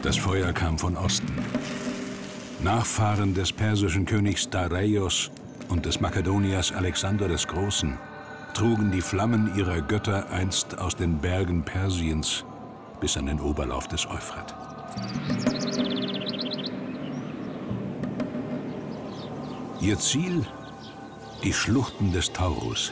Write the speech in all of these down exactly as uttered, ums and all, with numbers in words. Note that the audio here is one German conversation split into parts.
Das Feuer kam von Osten. Nachfahren des persischen Königs Dareios und des Makedoniers Alexander des Großen trugen die Flammen ihrer Götter einst aus den Bergen Persiens bis an den Oberlauf des Euphrat. Ihr Ziel? Die Schluchten des Taurus.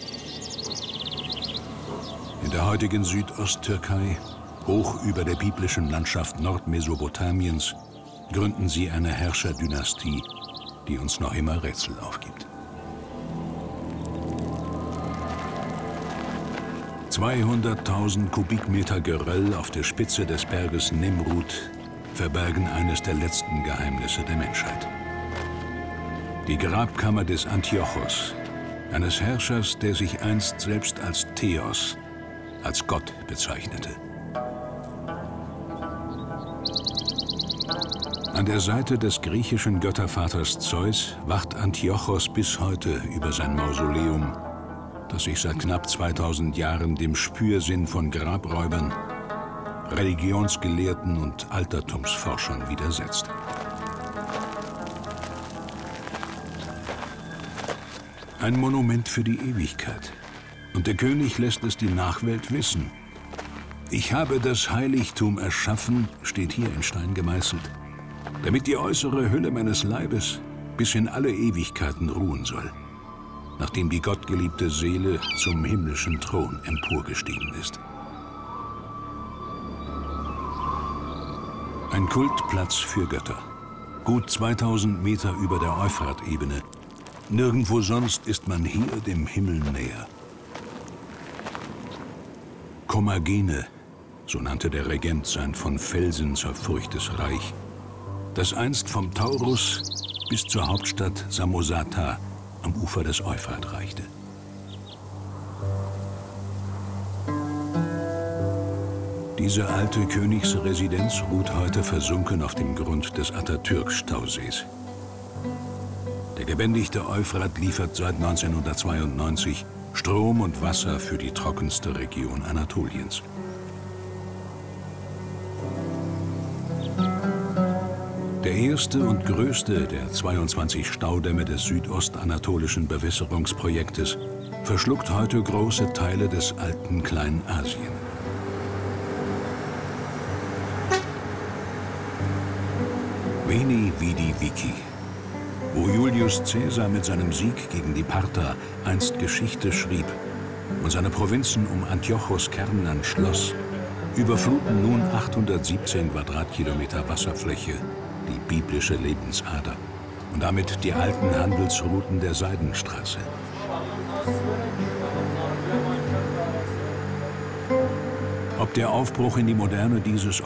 In der heutigen Südosttürkei, hoch über der biblischen Landschaft Nordmesopotamiens, gründen sie eine Herrscherdynastie, die uns noch immer Rätsel aufgibt. zweihunderttausend Kubikmeter Geröll auf der Spitze des Berges Nemrut verbergen eines der letzten Geheimnisse der Menschheit. Die Grabkammer des Antiochos, eines Herrschers, der sich einst selbst als Theos, als Gott bezeichnete. An der Seite des griechischen Göttervaters Zeus wacht Antiochos bis heute über sein Mausoleum, das sich seit knapp zweitausend Jahren dem Spürsinn von Grabräubern, Religionsgelehrten und Altertumsforschern widersetzt. Ein Monument für die Ewigkeit. Und der König lässt es die Nachwelt wissen. Ich habe das Heiligtum erschaffen, steht hier in Stein gemeißelt, damit die äußere Hülle meines Leibes bis in alle Ewigkeiten ruhen soll, nachdem die gottgeliebte Seele zum himmlischen Thron emporgestiegen ist. Ein Kultplatz für Götter. Gut zweitausend Meter über der Euphratebene. Nirgendwo sonst ist man hier dem Himmel näher. Kommagene, so nannte der Regent sein von Felsen zerfurchtes Reich, das einst vom Taurus bis zur Hauptstadt Samosata am Ufer des Euphrat reichte. Diese alte Königsresidenz ruht heute versunken auf dem Grund des Atatürk-Stausees. Der gebändigte Euphrat liefert seit neunzehnhundertzweiundneunzig Strom und Wasser für die trockenste Region Anatoliens. Der erste und größte der zweiundzwanzig Staudämme des südostanatolischen Bewässerungsprojektes verschluckt heute große Teile des alten Kleinasien. Veni, Vidi, Vici. Wo Julius Caesar mit seinem Sieg gegen die Parther einst Geschichte schrieb und seine Provinzen um Antiochos Kernland schloss, überfluten nun achthundertsiebzehn Quadratkilometer Wasserfläche die biblische Lebensader und damit die alten Handelsrouten der Seidenstraße. Ob der Aufbruch in die Moderne dieses